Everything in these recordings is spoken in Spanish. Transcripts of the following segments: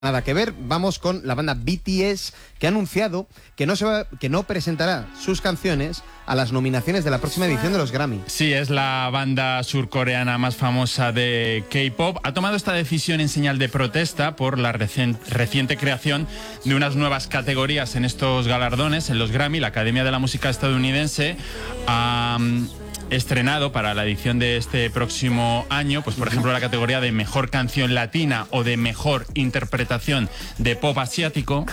Nada que ver, vamos con la banda BTS, que ha anunciado que no presentará sus canciones a las nominaciones de la próxima edición de los Grammy. Sí, es la banda surcoreana más famosa de K-pop. Ha tomado esta decisión en señal de protesta por la reciente creación de unas nuevas categorías en estos galardones, en los Grammy. La Academia de la Música estadounidense ha estrenado para la edición de este próximo año, pues por ejemplo la categoría de Mejor Canción Latina o de Mejor Interpretación de Pop Asiático.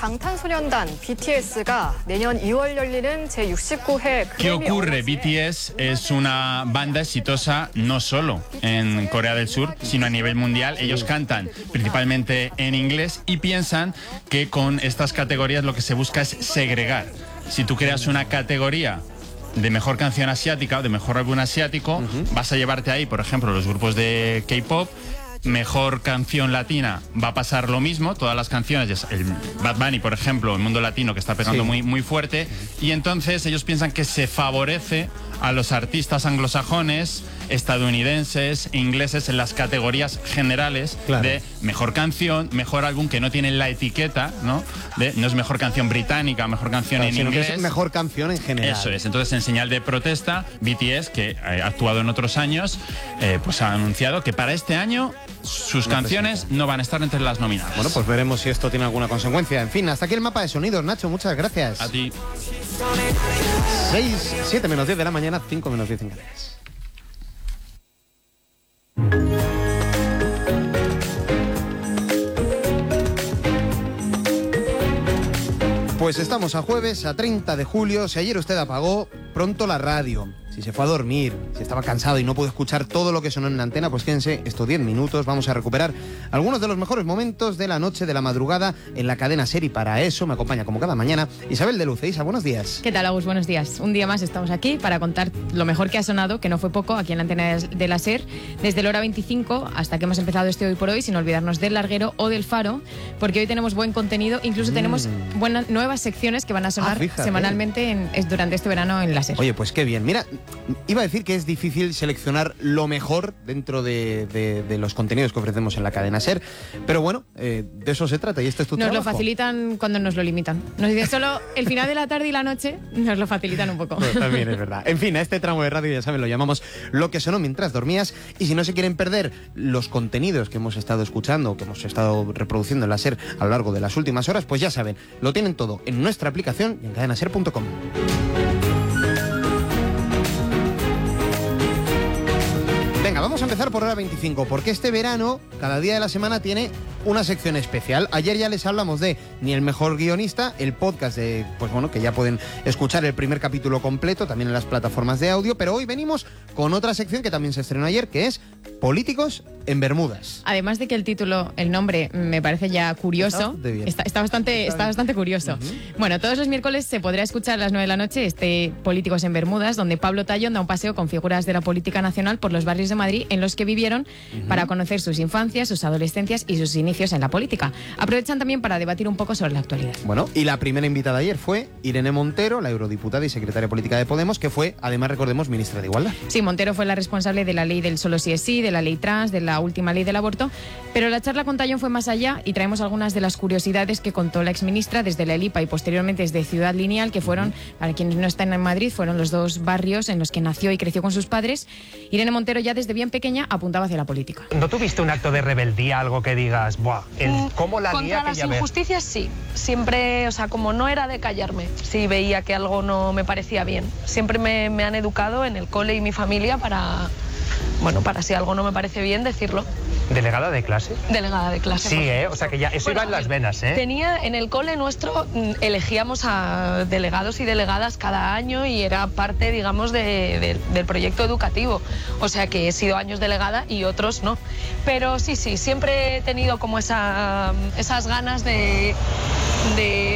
¿Qué ocurre? BTS es una banda exitosa no solo en Corea del Sur, sino a nivel mundial. Ellos cantan principalmente en inglés y piensan que con estas categorías lo que se busca es segregar. Si tú creas una categoría de mejor canción asiática o de mejor álbum asiático, vas a llevarte ahí, por ejemplo, los grupos de K-pop. Mejor canción latina va a pasar lo mismo, todas las canciones, el Bad Bunny, por ejemplo, el mundo latino que está pegando muy fuerte, y entonces ellos piensan que se favorece a los artistas anglosajones, estadounidenses e ingleses en las categorías generales de mejor canción, mejor álbum, que no tienen la etiqueta, ¿no? No es mejor canción británica, mejor canción en inglés. Que es mejor canción en general. Eso es. Entonces, en señal de protesta, BTS, que ha actuado en otros años, pues ha anunciado que para este año sus canciones no van a estar entre las nominadas. Bueno, pues veremos si esto tiene alguna consecuencia. En fin, hasta aquí el mapa de sonidos, Nacho. Muchas gracias. A ti. 7 menos 10 de la mañana, 5 menos 10 en Canarias. Pues estamos a jueves, a 30 de julio. Si ayer usted apagó pronto la radio, si se fue a dormir, si estaba cansado y no pudo escuchar todo lo que sonó en la antena, pues quédense estos 10 minutos. Vamos a recuperar algunos de los mejores momentos de la noche, de la madrugada en la cadena SER, y para eso me acompaña como cada mañana Isabel de Luce. Isa, buenos días. ¿Qué tal, Agus? Buenos días. Un día más estamos aquí para contar lo mejor que ha sonado, que no fue poco, aquí en la antena de la SER, desde la hora 25 hasta que hemos empezado este Hoy por Hoy, sin olvidarnos del Larguero o del Faro, porque hoy tenemos buen contenido, incluso tenemos nuevas secciones que van a sonar semanalmente durante este verano en la SER. Oye, pues qué bien. Mira, iba a decir que es difícil seleccionar lo mejor dentro de los contenidos que ofrecemos en la cadena SER, pero bueno, de eso se trata y este es tu trabajo. Nos lo facilitan cuando nos lo limitan. Nos dicen solo el final de la tarde y la noche, nos lo facilitan un poco. Pues también es verdad. En fin, a este tramo de radio, ya saben, lo llamamos Lo que sonó mientras dormías, y si no se quieren perder los contenidos que hemos estado escuchando, que hemos estado reproduciendo en la SER a lo largo de las últimas horas, pues ya saben, lo tienen todo en nuestra aplicación y en cadenaser.com. Venga, vamos a empezar por hora 25, porque este verano, cada día de la semana tiene una sección especial. Ayer ya les hablamos de Ni el mejor guionista, el podcast de, pues bueno, que ya pueden escuchar el primer capítulo completo, también en las plataformas de audio, pero hoy venimos con otra sección que también se estrenó ayer, que es Políticos en Bermudas. Además de que el título, el nombre, me parece ya curioso. Está bastante curioso. Bueno, todos los miércoles se podrá escuchar a las 9 de la noche este Políticos en Bermudas, donde Pablo Tallón da un paseo con figuras de la política nacional por los barrios de Madrid en los que vivieron, para conocer sus infancias, sus adolescencias y sus inicios en la política. Aprovechan también para debatir un poco sobre la actualidad. Bueno, y la primera invitada ayer fue Irene Montero, la eurodiputada y secretaria política de Podemos, que fue, además, recordemos, ministra de Igualdad. Sí, Montero fue la responsable de la ley del solo sí es sí, de la ley trans, de la última ley del aborto, pero la charla con Tallón fue más allá y traemos algunas de las curiosidades que contó la exministra desde la ELIPA y posteriormente desde Ciudad Lineal, que fueron, para quienes no están en Madrid, fueron los dos barrios en los que nació y creció con sus padres. Irene Montero ya desde bien pequeña apuntaba hacia la política. ¿No tuviste un acto de rebeldía, algo que digas, buah, cómo la lía contra las injusticias? Sí, siempre, o sea, como no era de callarme, si veía que algo no me parecía bien. Siempre me han educado en el cole y mi familia para si algo no me parece bien, decirlo. ¿Delegada de clase? Delegada de clase. Sí, o sea que ya eso iba en las venas, ¿eh? Tenía, en el cole nuestro, elegíamos a delegados y delegadas cada año y era parte, digamos, del proyecto educativo. O sea que he sido años delegada y otros no. Pero sí, siempre he tenido como esas ganas de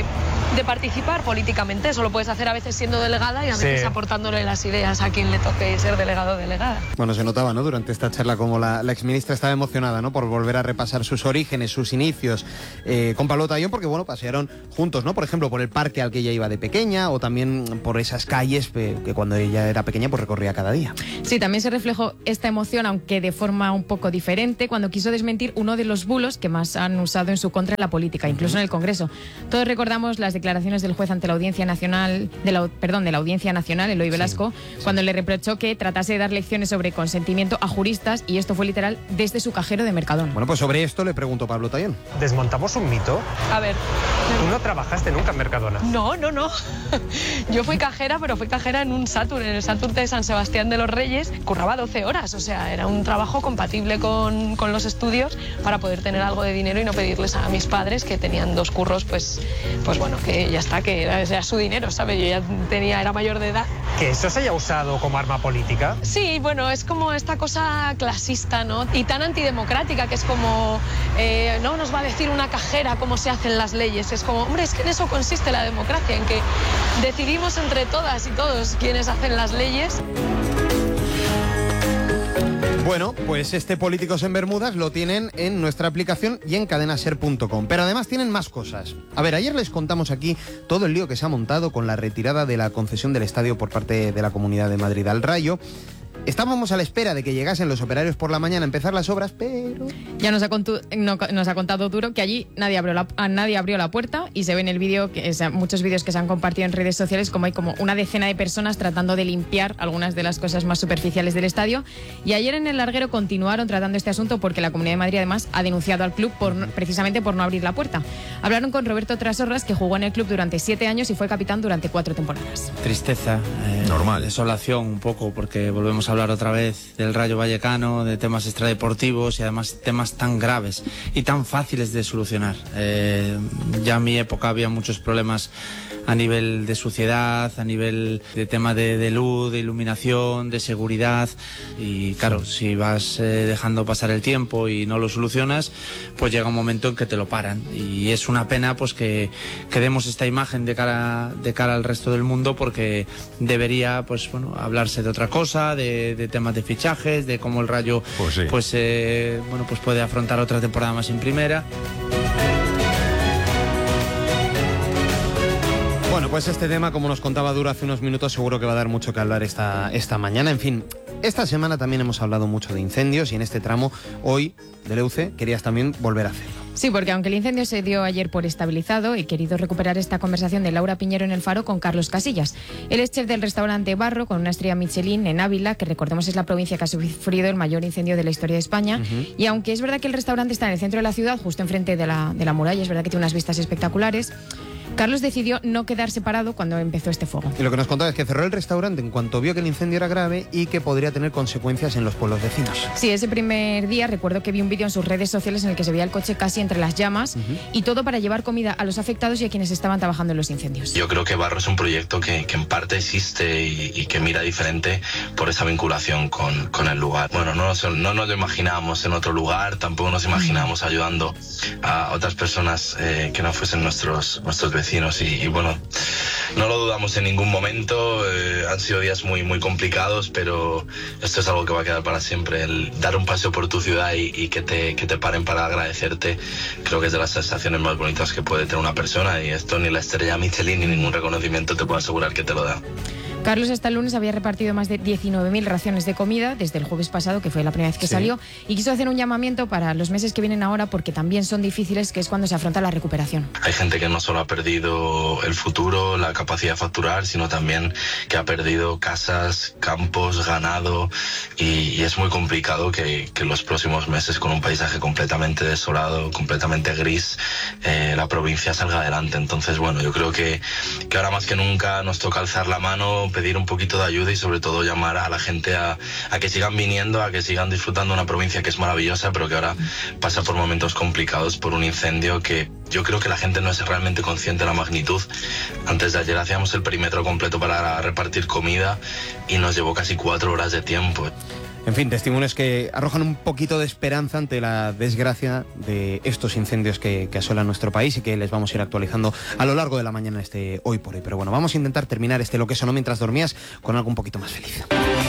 de participar políticamente. Eso lo puedes hacer a veces siendo delegada y a veces aportándole las ideas a quien le toque ser delegado o delegada. Bueno, se notaba, ¿no?, durante esta charla como la exministra estaba emocionada, ¿no?, por volver a repasar sus orígenes, sus inicios con Pablo Tallón, porque, bueno, pasearon juntos, ¿no?, por ejemplo, por el parque al que ella iba de pequeña o también por esas calles que cuando ella era pequeña pues recorría cada día. Sí, también se reflejó esta emoción, aunque de forma un poco diferente, cuando quiso desmentir uno de los bulos que más han usado en su contra en la política, incluso en el Congreso. Todos recordamos las declaraciones del juez ante la Audiencia Nacional, de la Audiencia Nacional, Eloy Velasco, cuando le reprochó que tratase de dar lecciones sobre consentimiento a juristas, y esto fue literal desde su cajero de Mercadona. Bueno, pues sobre esto le preguntó Pablo Tallón. ¿Desmontamos un mito? A ver. ¿Tú no trabajaste nunca en Mercadona? No. Yo fui cajera, pero fui cajera en un Saturn, en el Saturn de San Sebastián de los Reyes. Curraba 12 horas, o sea, era un trabajo compatible con los estudios para poder tener algo de dinero y no pedirles a mis padres, que tenían 2 curros, pues bueno, que ya está, que era su dinero, ¿sabes? Yo ya era mayor de edad. ¿Que eso se haya usado como arma política? Sí, bueno, es como esta cosa clasista, ¿no? Y tan antidemocrática, que es como, no nos va a decir una cajera cómo se hacen las leyes. Es como, hombre, es que en eso consiste la democracia, en que decidimos entre todas y todos quiénes hacen las leyes. Bueno, pues este Políticos en Bermudas lo tienen en nuestra aplicación y en cadenaser.com. Pero además tienen más cosas. A ver, ayer les contamos aquí todo el lío que se ha montado con la retirada de la concesión del estadio por parte de la Comunidad de Madrid al Rayo. Estábamos a la espera de que llegasen los operarios por la mañana a empezar las obras, pero... Ya nos ha contado Duro que allí nadie abrió la puerta, y se ve en el vídeo, muchos vídeos que se han compartido en redes sociales, como hay como una decena de personas tratando de limpiar algunas de las cosas más superficiales del estadio. Y ayer en el larguero continuaron tratando este asunto porque la Comunidad de Madrid además ha denunciado al club precisamente por no abrir la puerta. Hablaron con Roberto Trasorras, que jugó en el club durante 7 años y fue capitán durante 4 temporadas. Tristeza, normal, desolación un poco, porque volvemos a hablar otra vez del Rayo Vallecano, de temas extradeportivos y además temas tan graves y tan fáciles de solucionar. Ya en mi época había muchos problemas a nivel de suciedad, a nivel de tema de luz, de iluminación, de seguridad, y claro, si vas dejando pasar el tiempo y no lo solucionas, pues llega un momento en que te lo paran, y es una pena pues que demos esta imagen de cara al resto del mundo, porque debería pues bueno hablarse de otra cosa, de temas de fichajes, de cómo el Rayo pues puede afrontar otra temporada más en primera. Bueno, pues este tema, como nos contaba Duro hace unos minutos, seguro que va a dar mucho que hablar esta mañana. En fin, esta semana también hemos hablado mucho de incendios, y en este tramo, hoy, de Leuce, querías también volver a hacerlo. Sí, porque aunque el incendio se dio ayer por estabilizado, he querido recuperar esta conversación de Laura Piñero en El Faro con Carlos Casillas. Él es chef del restaurante Barro, con una estrella Michelin en Ávila, que recordemos es la provincia que ha sufrido el mayor incendio de la historia de España. Y aunque es verdad que el restaurante está en el centro de la ciudad, justo enfrente de la muralla, es verdad que tiene unas vistas espectaculares, Carlos decidió no quedar separado cuando empezó este fuego. Y lo que nos contaba es que cerró el restaurante en cuanto vio que el incendio era grave y que podría tener consecuencias en los pueblos vecinos. Sí, ese primer día recuerdo que vi un vídeo en sus redes sociales en el que se veía el coche casi entre las llamas, y todo para llevar comida a los afectados y a quienes estaban trabajando en los incendios. Yo creo que Barro es un proyecto que en parte existe y que mira diferente por esa vinculación con el lugar. Bueno, no nos lo imaginábamos en otro lugar, tampoco nos imaginábamos ayudando a otras personas que no fuesen nuestros vecinos, y bueno, no lo dudamos en ningún momento. Han sido días muy, muy complicados, pero esto es algo que va a quedar para siempre. El dar un paseo por tu ciudad y que te paren para agradecerte, creo que es de las sensaciones más bonitas que puede tener una persona, y esto ni la estrella Michelin ni ningún reconocimiento te puedo asegurar que te lo da. Carlos hasta el lunes había repartido más de 19.000 raciones de comida desde el jueves pasado, que fue la primera vez que salió, y quiso hacer un llamamiento para los meses que vienen ahora, porque también son difíciles, que es cuando se afronta la recuperación. Hay gente que no solo ha perdido el futuro, la capacidad de facturar, sino también que ha perdido casas, campos, ganado, y es muy complicado que los próximos meses, con un paisaje completamente desolado, completamente gris, la provincia salga adelante. Entonces, bueno, yo creo que ahora más que nunca nos toca alzar la mano, pedir un poquito de ayuda y sobre todo llamar a la gente a que sigan viniendo, a que sigan disfrutando de una provincia que es maravillosa, pero que ahora pasa por momentos complicados por un incendio que yo creo que la gente no es realmente consciente de la magnitud. Antes de ayer hacíamos el perímetro completo para repartir comida y nos llevó casi 4 horas de tiempo. En fin, testimonios que arrojan un poquito de esperanza ante la desgracia de estos incendios que asolan nuestro país y que les vamos a ir actualizando a lo largo de la mañana Hoy por Hoy. Pero bueno, vamos a intentar terminar Lo que sonó mientras dormías con algo un poquito más feliz.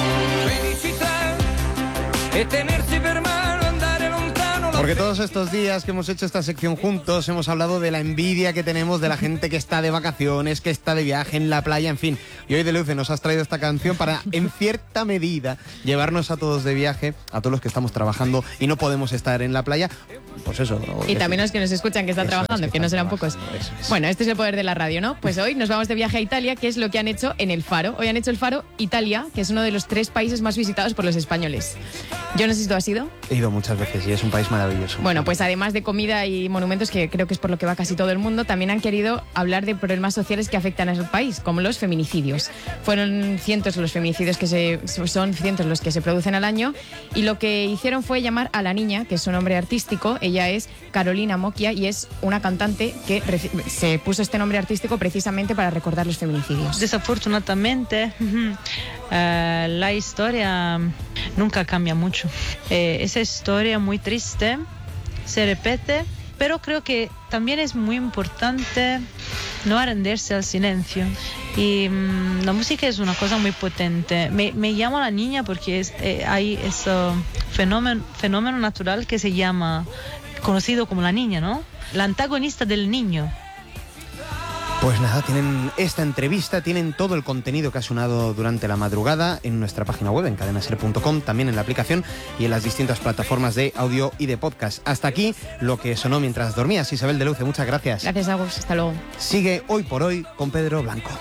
Porque todos estos días que hemos hecho esta sección juntos hemos hablado de la envidia que tenemos de la gente que está de vacaciones, que está de viaje en la playa, en fin. Y hoy Deluce nos has traído esta canción para, en cierta medida, llevarnos a todos de viaje, a todos los que estamos trabajando y no podemos estar en la playa. Pues eso. Y también los que nos escuchan que están trabajando, que no serán pocos. Bueno, este es el poder de la radio, ¿no? Pues hoy nos vamos de viaje a Italia, que es lo que han hecho en el Faro. Hoy han hecho el Faro Italia, que es uno de los 3 países más visitados por los españoles. Yo no sé si tú has ido. He ido muchas veces y es un país maravilloso. Bueno, pues además de comida y monumentos, que creo que es por lo que va casi todo el mundo, también han querido hablar de problemas sociales que afectan al país, como los feminicidios. Fueron cientos los feminicidios son cientos los que se producen al año, y lo que hicieron fue llamar a la niña, que es su nombre artístico. Ella es Carolina Mocchia y es una cantante que se puso este nombre artístico precisamente para recordar los feminicidios. Desafortunadamente, la historia nunca cambia mucho. Esa historia muy triste se repite, pero creo que también es muy importante no rendirse al silencio. Y la música es una cosa muy potente. Me llamo la niña porque hay ese fenómeno natural que se llama, conocido como la niña, ¿no? La antagonista del niño. Pues nada, tienen esta entrevista, tienen todo el contenido que ha sonado durante la madrugada en nuestra página web, en cadenaser.com, también en la aplicación y en las distintas plataformas de audio y de podcast. Hasta aquí lo que sonó mientras dormías. Isabel Deluce, muchas gracias. Gracias, Agus. Hasta luego. Sigue Hoy por Hoy con Pedro Blanco.